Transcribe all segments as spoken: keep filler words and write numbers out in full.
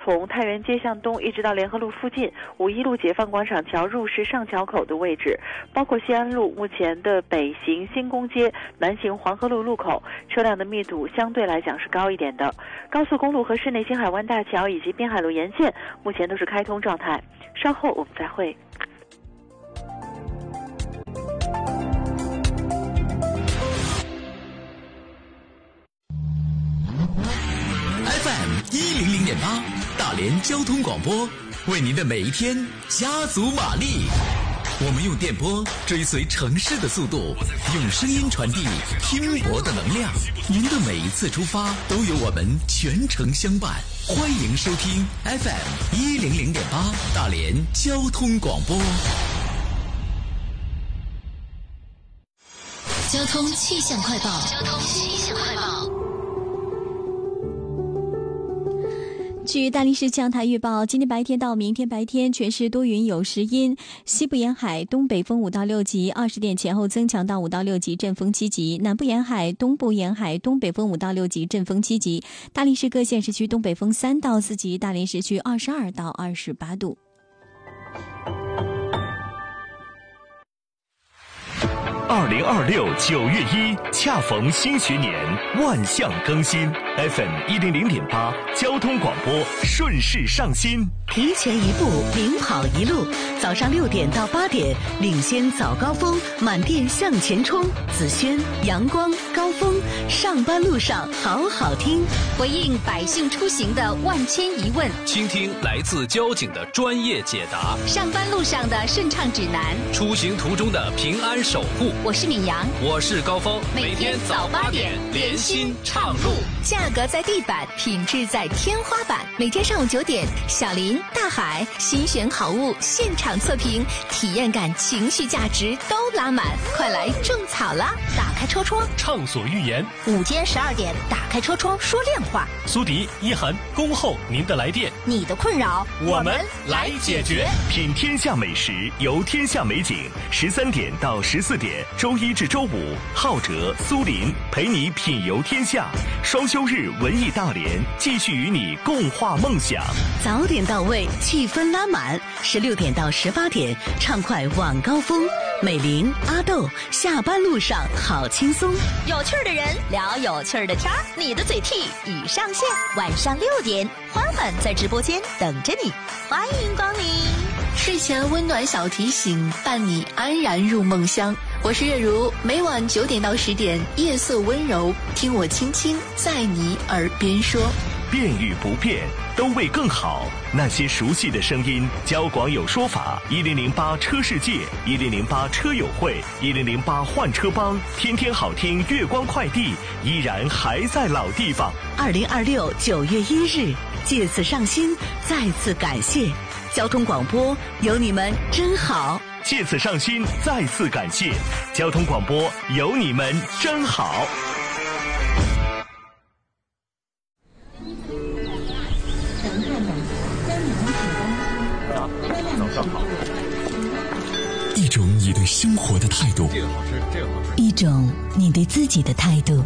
从太原街向东一直到联合路附近，五一路解放广场桥入市上桥口的位置，包括西安路目前的北行新宫街、南行黄河路路口，车辆的密度相对来讲是高一点的。高速公路和市内新海湾大桥以及滨海路沿线目前都是开通状态。稍后我们再会。 F M 一零零点八，大连交通广播，为您的每一天加足马力。我们用电波追随城市的速度，用声音传递拼搏的能量。您的每一次出发，都有我们全程相伴。欢迎收听 F M 一零零点八，大连交通广播。 交通气象快报。交通气象快报。据大连市气象台预报，今天白天到明天白天全市多云有时阴，西部沿海东北风五到六级，二十点前后增强到五到六级，阵风七级；南部沿海、东部沿海东北风五到六级，阵风七级。大连市各县市区东北风三到四级，大连市区二十二到二十八度。 二零二六九月一，恰逢新学年，万象更新。F M 一零零点八，交通广播顺势上新， 提前一步，领跑一路。早上六点到八点，领先早高峰，满电向前冲。紫萱、阳光、高峰，上班路上好好听， 回应百姓出行的万千疑问， 倾听来自交警的专业解答， 上班路上的顺畅指南， 出行途中的平安守护。 我是敏阳， 我是高峰， 每天早八点连心畅路， 价格在地板，品质在天花板。每天上午九点，小林、大海新选好物现场测评，体验感、情绪价值都拉满，快来种草啦！打开车窗， 畅所欲言。 午间十二点，打开车窗说亮话。 苏迪、一涵恭候您的来电， 你的困扰我们来解决。品天下美食，游天下美景。十三点到十四点，周一至周五，浩哲、苏林陪你品游天下。双休日文艺大连，继续与你共话梦想。 早点到位，气氛拉满。十六点到十八点，畅快晚高峰。美玲、阿豆，下班路上好轻松。 有趣的人聊有趣的天儿，你的嘴替已上线。晚上六点，欢欢在直播间等着你，欢迎光临。睡前温暖小提醒，伴你安然入梦乡。我是月如，每晚九点到十点，夜色温柔，听我轻轻在你耳边说。 变与不变，都为更好。那些熟悉的声音，交广有说法，一零零八车世界，一零零八车友会，一零零八换车帮，天天好听月光快递，依然还在老地方。 二零二六九月一日，借此上新，再次感谢交通广播，有你们真好。 借此上新，再次感谢交通广播，有你们真好。 一种你对生活的态度， 这个好吃，这个好吃。 一种你对自己的态度。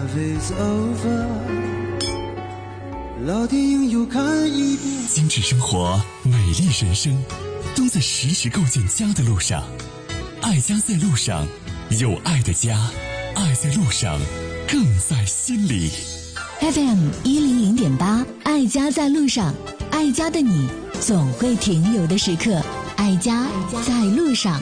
老电影又看一遍。 精致生活，美丽人生，都在时时构建家的路上。爱家在路上，有爱的家，爱在路上，更在心里。 F M 一零零点八，爱家在路上，爱家的你总会停留的时刻，爱家在路上。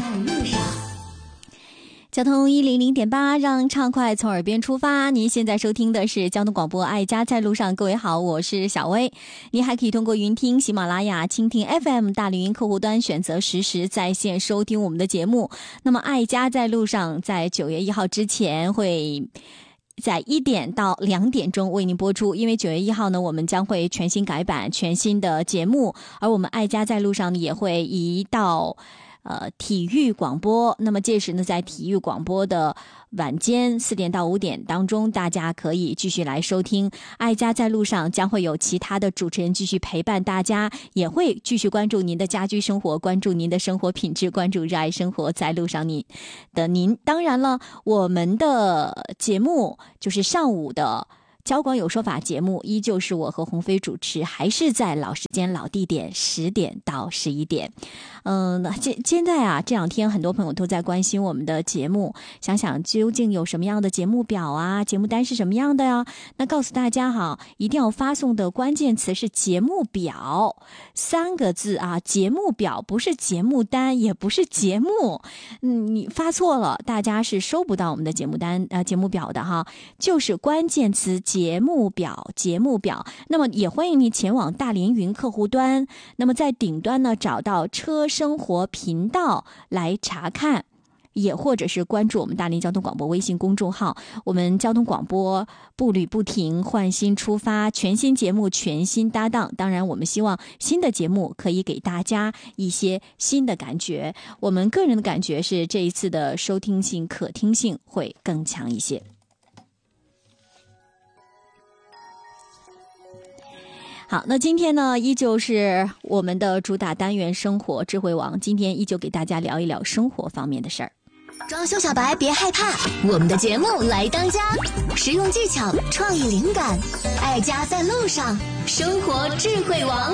交通一零零点八，让畅快从耳边出发。您现在收听的是交通广播《爱家在路上》，各位好，我是小薇。您还可以通过云听、喜马拉雅、蜻蜓 F M 大连云客户端选择实时在线收听我们的节目。那么，《爱家在路上》在九月一号之前会在一点到两点钟为您播出，因为九月一号呢，我们将会全新改版，全新的节目，而我们爱家在路上也会移到呃体育广播。那么届时呢，在体育广播的晚间四点到五点当中，大家可以继续来收听爱家在路上，将会有其他的主持人继续陪伴大家，也会继续关注您的家居生活，关注您的生活品质，关注热爱生活在路上你的您。当然了，我们的节目就是上午的交广有说法节目依旧是我和鸿飞主持，还是在老时间老地点十点到十一点。嗯，那现现在啊，这两天很多朋友都在关心我们的节目，想想究竟有什么样的节目表啊，节目单是什么样的呀？那告诉大家哈，一定要发送的关键词是节目表三个字啊，节目表不是节目单，也不是节目，嗯，你发错了，大家是收不到我们的节目单呃节目表的哈，就是关键词节目表节目表。那么也欢迎你前往大连云客户端，那么在顶端呢找到车生活频道来查看，也或者是关注我们大连交通广播微信公众号，我们交通广播步履不停，换新出发，全新节目，全新搭档。当然我们希望新的节目可以给大家一些新的感觉，我们个人的感觉是这一次的收听性可听性会更强一些。好，那今天呢依旧是我们的主打单元生活智慧网，今天依旧给大家聊一聊生活方面的事儿。 装修小白别害怕，我们的节目来当家，实用技巧，创意灵感，爱家在路上，生活智慧王。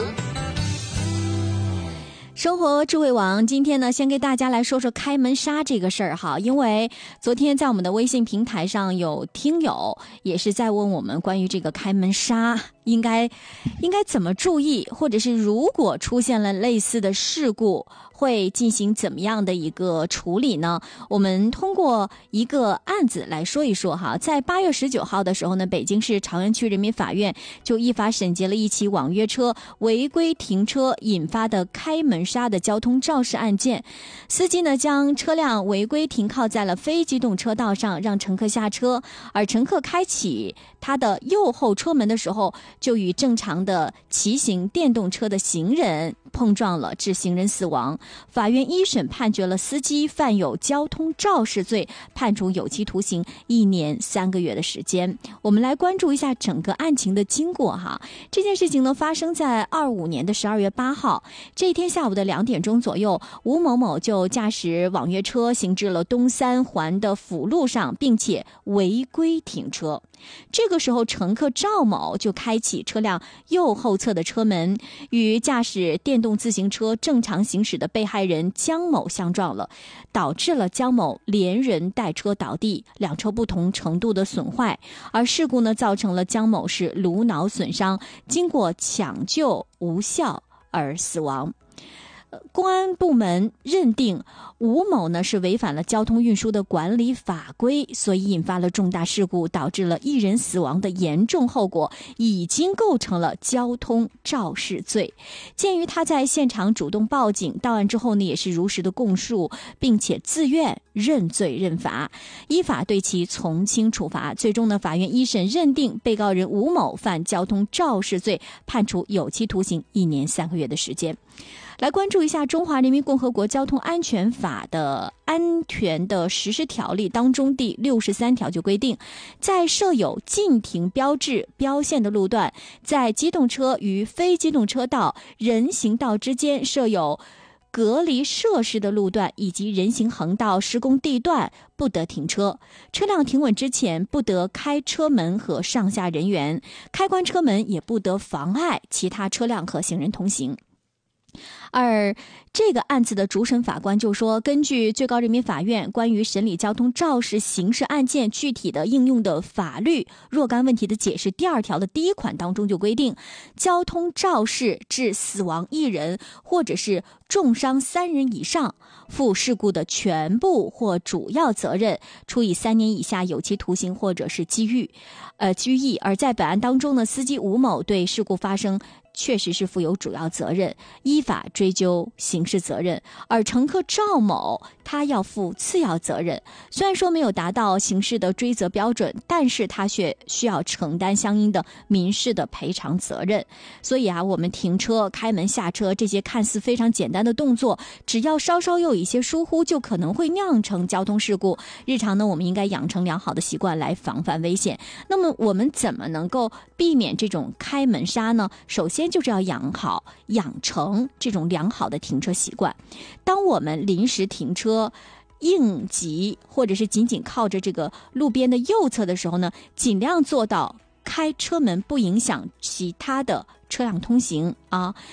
生活智慧网今天呢先给大家来说说开门杀这个事儿哈，因为昨天在我们的微信平台上有听友也是在问我们关于这个开门杀应该应该怎么注意，或者是如果出现了类似的事故会进行怎么样的一个处理呢？我们通过一个案子来说一说哈。在八月十九号的时候呢，北京市朝阳区人民法院就依法审结了一起网约车违规停车引发的开门杀的交通肇事案件。司机呢将车辆违规停靠在了非机动车道上，让乘客下车，而乘客开启他的右后车门的时候，就与正常的骑行电动车的行人碰撞了，致行人死亡。法院一审判决了司机犯有交通肇事罪，判处有期徒刑一年三个月的时间。我们来关注一下整个案情的经过哈。这件事情呢发生在二五年的十二月八号，这一天下午的两点钟左右，吴某某就驾驶网约车行至了东三环的辅路上，并且违规停车。这个时候乘客赵某就开启车辆右后侧的车门，与驾驶电动自行车正常行驶的被害人江某相撞了，导致了江某连人带车倒地，两车不同程度的损坏。而事故呢造成了江某是颅脑损伤，经过抢救无效而死亡。公安部门认定吴某呢是违反了交通运输的管理法规，所以引发了重大事故，导致了一人死亡的严重后果，已经构成了交通肇事罪。鉴于他在现场主动报警，到案之后呢也是如实的供述，并且自愿认罪认罚，依法对其从轻处罚。最终呢法院一审认定被告人吴某犯交通肇事罪，判处有期徒刑一年三个月的时间。来关注一下《中华人民共和国交通安全法》的安全的实施条例当中第六十三条就规定，在设有禁停标志标线的路段，在机动车与非机动车道、人行道之间设有隔离设施的路段以及人行横道施工地段不得停车。车辆停稳之前不得开车门和上下人员，开关车门也不得妨碍其他车辆和行人通行。而这个案子的主审法官就说，根据最高人民法院关于审理交通肇事刑事案件具体的应用的法律若干问题的解释第二条的第一款当中就规定，交通肇事致死亡一人或者是重伤三人以上，负事故的全部或主要责任，处以三年以下有期徒刑或者是拘役。呃，拘役。而在本案当中呢，司机吴某对事故发生确实是负有主要责任，依法追究刑事责任，而乘客赵某他要负次要责任。虽然说没有达到刑事的追责标准，但是他却需要承担相应的民事的赔偿责任。所以啊，我们停车、开门下车这些看似非常简单的动作，只要稍稍有一些疏忽，就可能会酿成交通事故。日常呢，我们应该养成良好的习惯来防范危险。那么我们怎么能够避免这种开门杀呢？首先就是要养好、养成这种良好的停车习惯。当我们临时停车、应急或者是仅仅靠着这个路边的右侧的时候呢，尽量做到开车门不影响其他的车辆通行啊。